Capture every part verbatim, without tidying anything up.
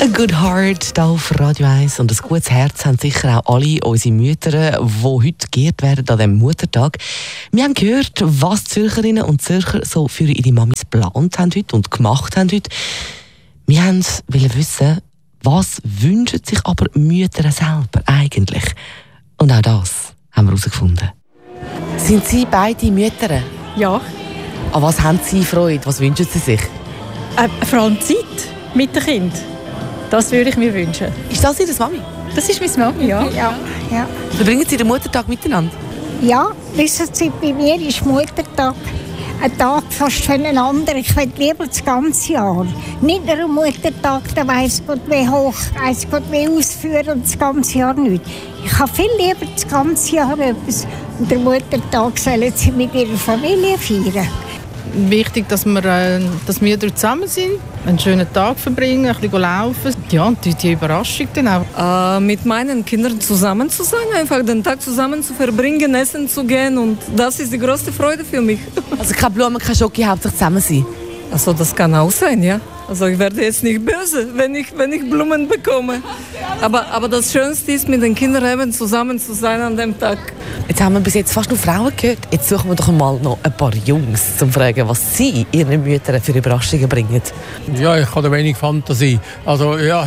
A good heart hier auf Radio eins und ein gutes Herz haben sicher auch alle unsere Mütter, die heute geehrt werden an diesem Muttertag. Wir haben gehört, was die Zürcherinnen und Zürcher so für ihre Mamis geplant haben heute und gemacht haben heute. Wir wollten wissen, was wünschen sich aber Mütter selber eigentlich? Und auch das haben wir herausgefunden. Sind Sie beide Mütter? Ja. An was haben Sie Freude? Was wünschen Sie sich? Äh, vor allem Zeit mit dem Kind. Das würde ich mir wünschen. Ist das Ihre Mami? Das ist meine Mami, ja. Ja, ja. Verbringen Sie den Muttertag miteinander? Ja, wissen Sie, bei mir ist Muttertag ein Tag fast wie ein anderer. Ich will lieber das ganze Jahr. Nicht nur am Muttertag, da weiss Gott wie hoch, weiss Gott wie ausführen und das ganze Jahr nicht. Ich habe viel lieber das ganze Jahr etwas. Und der Muttertag sollen Sie mit Ihrer Familie feiern. Wichtig, dass wir, äh, dass wir zusammen sind, einen schönen Tag verbringen, ein bisschen laufen. Ja, und die, die Überraschung dann auch. Äh, mit meinen Kindern zusammen zu sein, einfach den Tag zusammen zu verbringen, essen zu gehen. Und das ist die größte Freude für mich. Also keine Blumen, keine Schoki, hauptsächlich zusammen sein? Also das kann auch sein, ja. Also ich werde jetzt nicht böse, wenn ich, wenn ich Blumen bekomme. Aber, aber das Schönste ist, mit den Kindern eben zusammen zu sein an dem Tag. Jetzt haben wir bis jetzt fast nur Frauen gehört. Jetzt suchen wir doch mal noch ein paar Jungs, um zu fragen, was sie ihren Müttern für Überraschungen bringen. Ja, ich habe wenig Fantasie. Also ja,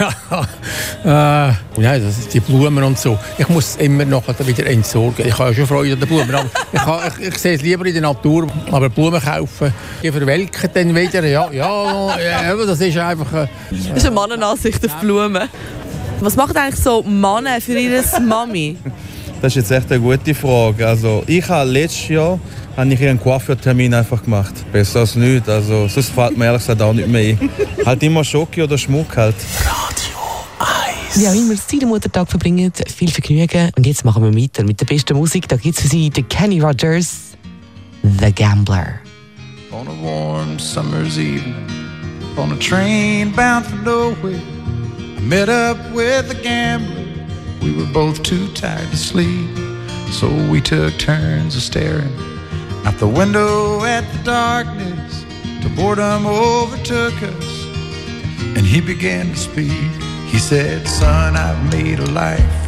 äh, ja, das ist die Blumen und so. Ich muss immer noch wieder entsorgen. Ich habe ja schon Freude an den Blumen. ich, habe, ich, ich sehe es lieber in der Natur. Aber Blumen kaufen, die verwelken dann wieder. Ja, ja, ja, das ist einfach... Äh, das ist eine Mannenansicht auf Blumen. Was macht eigentlich so Männer für ihre Mami? Das ist jetzt echt eine gute Frage. Also ich habe letztes Jahr habe ich einen Coiffeurtermin einfach gemacht. Besser als nichts. Also sonst fällt mir ehrlich gesagt auch nicht mehr ein. Halt immer Schoki oder Schmuck halt. Radio eins. Wie auch immer Sie den Muttertag verbringen, viel Vergnügen. Und jetzt machen wir weiter mit der besten Musik. Da gibt es für Sie den Kenny Rogers, The Gambler. On a warm summer's evening, on a train bound for nowhere, I met up with a gambler. We were both too tired to sleep, so we took turns of staring out the window at the darkness till boredom overtook us, and he began to speak. He said, son, I've made a life